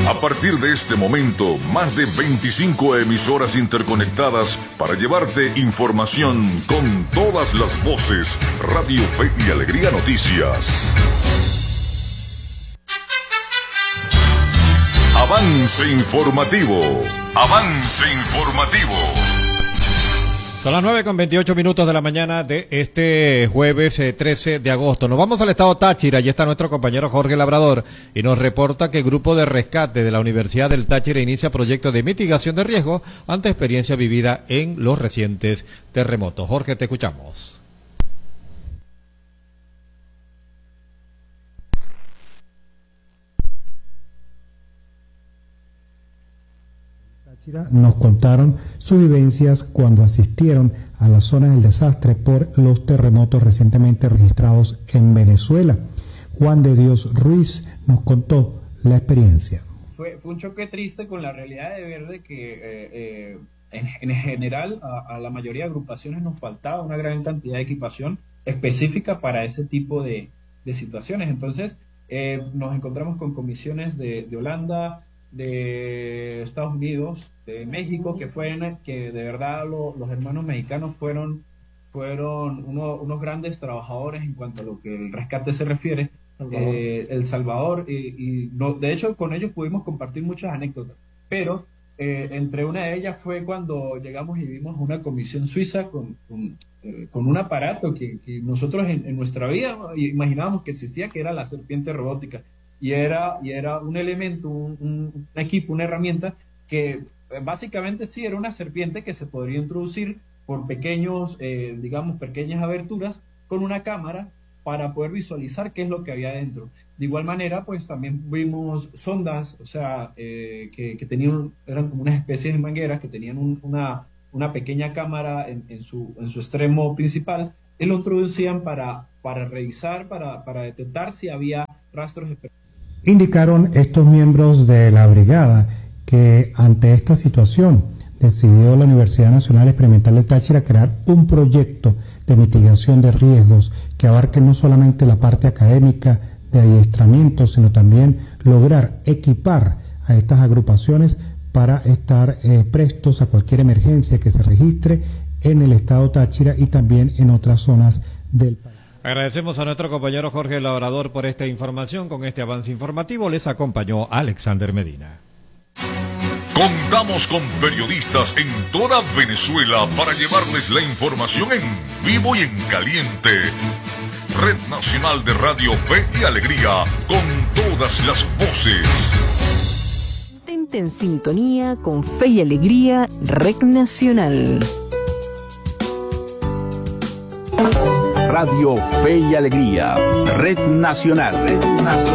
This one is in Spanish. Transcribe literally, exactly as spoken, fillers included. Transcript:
A partir de este momento, más de veinticinco emisoras interconectadas para llevarte información con todas las voces. Radio Fe y Alegría Noticias. Avance informativo. Avance informativo. Son las nueve con veintiocho minutos de la mañana de este jueves eh, trece de agosto. Nos vamos al estado Táchira. Allí está nuestro compañero Jorge Labrador y nos reporta que el grupo de rescate de la Universidad del Táchira inicia proyecto de mitigación de riesgo ante experiencia vivida en los recientes terremotos. Jorge, te escuchamos. Nos contaron sus vivencias cuando asistieron a la zona del desastre por los terremotos recientemente registrados en Venezuela. Juan de Dios Ruiz nos contó la experiencia. Fue, fue un choque triste con la realidad de ver de que eh, eh, en, en general a, a la mayoría de agrupaciones nos faltaba una gran cantidad de equipación específica para ese tipo de, de situaciones. Entonces eh, nos encontramos con comisiones de, de Holanda, de Estados Unidos, de México, que fueron, que de verdad lo, los hermanos mexicanos fueron, fueron uno, unos grandes trabajadores en cuanto a lo que el rescate se refiere. Salvador. Eh, El Salvador, y, y no, de hecho con ellos pudimos compartir muchas anécdotas, pero eh, entre una de ellas fue cuando llegamos y vimos una comisión suiza con, con, eh, con un aparato que, que nosotros en, en nuestra vida imaginábamos que existía, que era la serpiente robótica. Y era, y era un elemento, un, un, un equipo, una herramienta que básicamente sí era una serpiente que se podría introducir por pequeños, eh, digamos, pequeñas aberturas con una cámara para poder visualizar qué es lo que había dentro. De igual manera, pues también vimos sondas, o sea, eh, que, que tenían, eran como unas especies de mangueras que tenían un, una, una pequeña cámara en, en, su, en su extremo principal, y lo introducían para, para revisar, para, para detectar si había rastros de... Indicaron estos miembros de la brigada que ante esta situación decidió la Universidad Nacional Experimental de Táchira crear un proyecto de mitigación de riesgos que abarque no solamente la parte académica de adiestramiento, sino también lograr equipar a estas agrupaciones para estar eh, prestos a cualquier emergencia que se registre en el estado Táchira y también en otras zonas del país. Agradecemos a nuestro compañero Jorge Labrador por esta información. Con este avance informativo les acompañó Alexander Medina. Contamos con periodistas en toda Venezuela para llevarles la información en vivo y en caliente. Red Nacional de Radio Fe y Alegría, con todas las voces. Mantente en sintonía con Fe y Alegría, Red Nacional. Radio Fe y Alegría, Red Nacional. Red Nacional.